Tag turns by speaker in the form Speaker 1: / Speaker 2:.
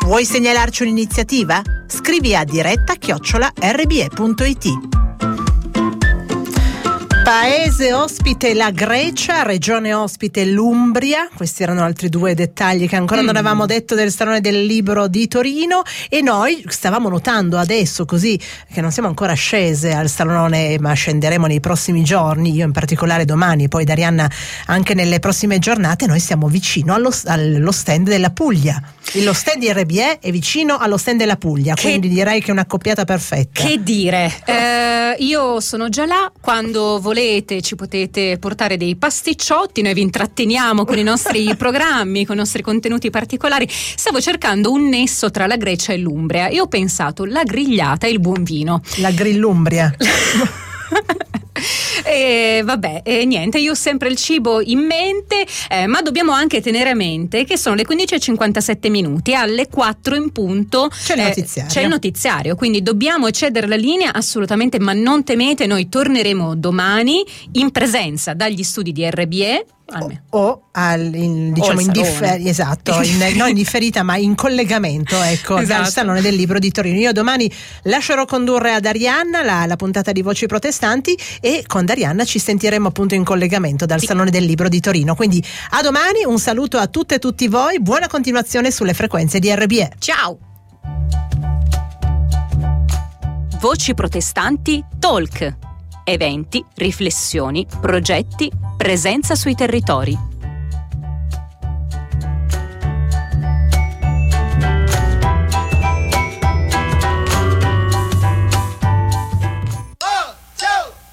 Speaker 1: Vuoi segnalarci un'iniziativa? Scrivi a diretta@rbe.it. Paese ospite la Grecia, regione ospite l'Umbria. Questi erano altri due dettagli che ancora non avevamo detto del Salone del Libro di Torino, e noi stavamo notando adesso, così che non siamo ancora scese al Salone, ma scenderemo nei prossimi giorni, io in particolare domani, poi Darianna anche nelle prossime giornate. Noi siamo vicino allo stand della Puglia. Lo stand di RBE è vicino allo stand della Puglia, quindi direi che è una coppiata perfetta.
Speaker 2: Che dire, io sono già là. Quando volete ci potete portare dei pasticciotti, noi vi intratteniamo con i nostri programmi, con i nostri contenuti particolari. Stavo cercando un nesso tra la Grecia e l'Umbria e ho pensato la grigliata e il buon vino. La grillumbria. E vabbè, niente, io ho sempre il cibo in mente, ma dobbiamo anche tenere a mente che sono le 15:57, alle 4 in punto c'è il notiziario, quindi dobbiamo cedere la linea assolutamente, ma non temete, noi torneremo domani in presenza dagli studi di RBE in differita, ma in collegamento, ecco, dal Salone del Libro di Torino. Io domani lascerò condurre a Darianna la puntata di Voci Protestanti, e con Darianna ci sentiremo appunto in collegamento dal Salone del Libro di Torino. Quindi a domani, un saluto a tutte e tutti voi, buona continuazione sulle frequenze di RBE. Ciao. Voci Protestanti Talk. Eventi, riflessioni, progetti, presenza sui territori.